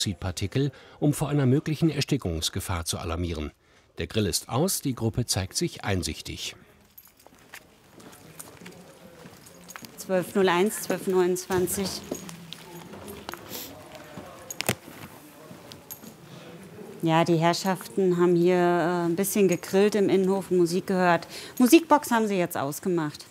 Partikel, um vor einer möglichen Erstickungsgefahr zu alarmieren. Der Grill ist aus, die Gruppe zeigt sich einsichtig. 12:01, 12:29. Ja, die Herrschaften haben hier ein bisschen gegrillt im Innenhof, Musik gehört. Musikbox haben sie jetzt ausgemacht.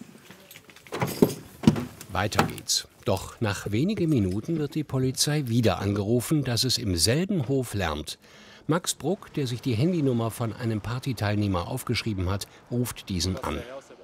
Weiter geht's. Doch nach wenigen Minuten wird die Polizei wieder angerufen, dass es im selben Hof lärmt. Max Bruck, der sich die Handynummer von einem Partyteilnehmer aufgeschrieben hat, ruft diesen an.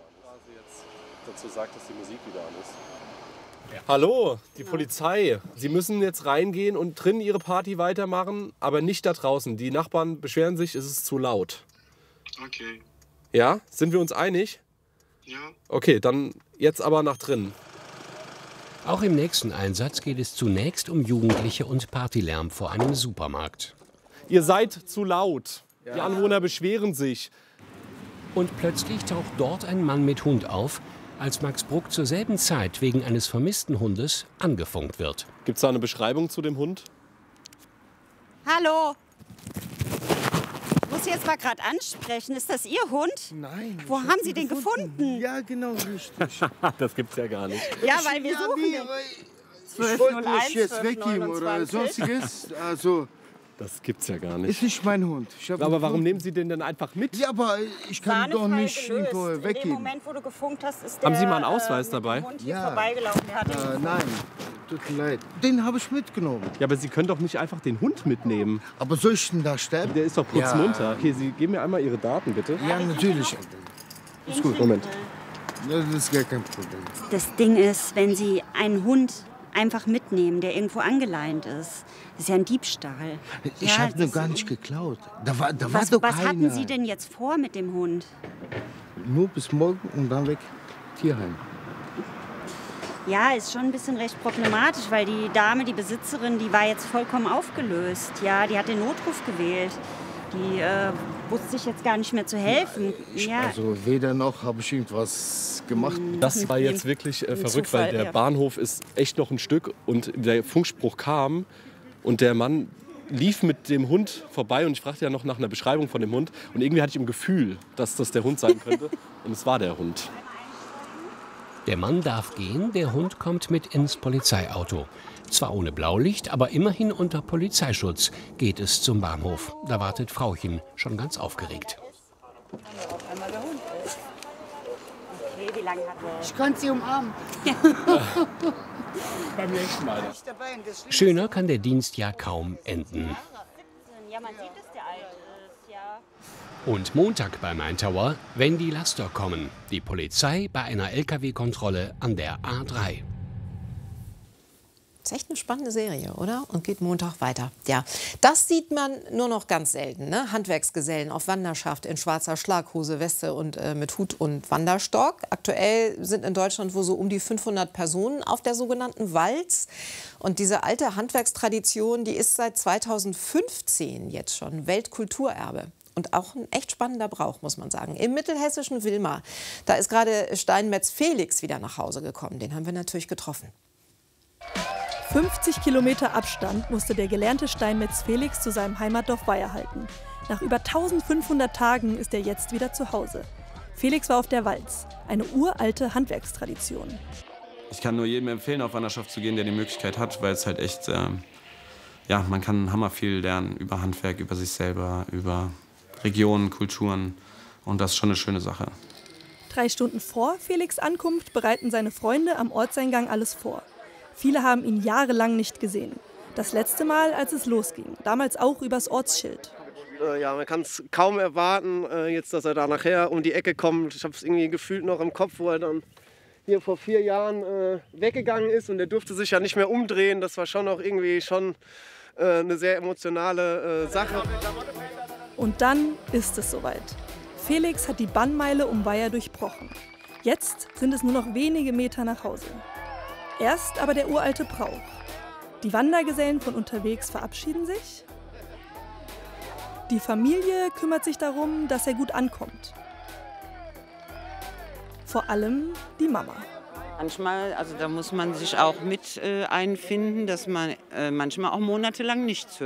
Hallo, die Polizei. Sie müssen jetzt reingehen und drinnen Ihre Party weitermachen, aber nicht da draußen. Die Nachbarn beschweren sich, es ist zu laut. Okay. Ja, sind wir uns einig? Ja. Okay, dann jetzt aber nach drinnen. Auch im nächsten Einsatz geht es zunächst um Jugendliche und Partylärm vor einem Supermarkt. Ihr seid zu laut. Ja. Die Anwohner beschweren sich. Und plötzlich taucht dort ein Mann mit Hund auf, als Max Bruck zur selben Zeit wegen eines vermissten Hundes angefunkt wird. Gibt es da eine Beschreibung zu dem Hund? Hallo. Ich muss Sie jetzt mal gerade ansprechen. Ist das Ihr Hund? Nein. Wo haben Sie den gefunden? Ja, genau, richtig. Das gibt's ja gar nicht. Ja, weil wir suchen den. Ich wollte nicht jetzt weggeben oder sonstiges. Also, Das gibt's ja gar nicht. ist nicht mein Hund. Aber warum nehmen Sie den denn einfach mit? Ja, aber ich kann ihn doch nicht irgendwo In dem weggeben. Moment, wo du gefunkt hast, ist der Haben Sie mal einen Ausweis mit dabei? dem Hund hier Ja. vorbeigelaufen. Der hat den gefunden. Nein, tut mir leid. Den habe ich mitgenommen. Ja, aber Sie können doch nicht einfach den Hund mitnehmen. Aber soll ich denn da sterben? Der ist doch putzmunter. Ja. Okay, Sie geben mir einmal Ihre Daten, bitte. Ja, natürlich. Ist gut, Moment. Das ist gar kein Problem. Das Ding ist, wenn Sie einen Hund einfach mitnehmen, der irgendwo angeleint ist, das ist ja ein Diebstahl. Ich Ja, habe nur das- gar nicht geklaut. Da war Was, doch was keiner. hatten Sie denn jetzt vor mit dem Hund? Nur bis morgen und dann weg. Tierheim. Ja, ist schon ein bisschen recht problematisch, weil die Dame, die Besitzerin, die war jetzt vollkommen aufgelöst. Ja, die hat den Notruf gewählt. Die wusste sich jetzt gar nicht mehr zu helfen. Ja, Also weder noch habe ich irgendwas gemacht. Das war jetzt wirklich verrückt, Zufall, weil der ja. Bahnhof ist echt noch ein Stück und der Funkspruch kam und der Mann lief mit dem Hund vorbei und ich fragte ja noch nach einer Beschreibung von dem Hund und irgendwie hatte ich im Gefühl, dass das der Hund sein könnte und es war der Hund. Der Mann darf gehen, der Hund kommt mit ins Polizeiauto. Zwar ohne Blaulicht, aber immerhin unter Polizeischutz geht es zum Bahnhof. Da wartet Frauchen, schon ganz aufgeregt. wie lange hat er? Ich konnte sie umarmen. Beim nächsten Mal. Schöner kann der Dienst ja kaum enden. Ja, man sieht, dass der alt ist, ja. Und Montag bei Main Tower, wenn die Laster kommen. Die Polizei bei einer LKW-Kontrolle an der A3. Das ist echt eine spannende Serie, oder? Und geht Montag weiter. Ja, das sieht man nur noch ganz selten. Ne? Handwerksgesellen auf Wanderschaft in schwarzer Schlaghose, Weste und mit Hut und Wanderstock. Aktuell sind in Deutschland wohl so um die 500 Personen auf der sogenannten Walz. Und diese alte Handwerkstradition, die ist seit 2015 jetzt schon Weltkulturerbe. Und auch ein echt spannender Brauch, muss man sagen. Im mittelhessischen Wilmar, da ist gerade Steinmetz Felix wieder nach Hause gekommen. Den haben wir natürlich getroffen. 50 Kilometer Abstand musste der gelernte Steinmetz Felix zu seinem Heimatdorf Weiher halten. Nach über 1500 Tagen ist er jetzt wieder zu Hause. Felix war auf der Walz, eine uralte Handwerkstradition. Ich kann nur jedem empfehlen, auf Wanderschaft zu gehen, der die Möglichkeit hat, weil es halt echt, ja, man kann hammer viel lernen über Handwerk, über sich selber, über Regionen, Kulturen und das ist schon eine schöne Sache. 3 Stunden vor Felix' Ankunft bereiten seine Freunde am Ortseingang alles vor. Viele haben ihn jahrelang nicht gesehen. Das letzte Mal, als es losging, damals auch übers Ortsschild. Ja, man kann es kaum erwarten, jetzt, dass er da nachher um die Ecke kommt. Ich habe es irgendwie gefühlt noch im Kopf, wo er dann hier vor 4 Jahren weggegangen ist und er durfte sich ja nicht mehr umdrehen. Das war schon auch irgendwie eine sehr emotionale Sache. Und dann ist es soweit. Felix hat die Bannmeile um Weiher durchbrochen. Jetzt sind es nur noch wenige Meter nach Hause. Erst aber der uralte Brauch. Die Wandergesellen von unterwegs verabschieden sich. Die Familie kümmert sich darum, dass er gut ankommt. Vor allem die Mama. Manchmal, also da muss man sich auch mit einfinden, dass man manchmal auch monatelang nichts hört.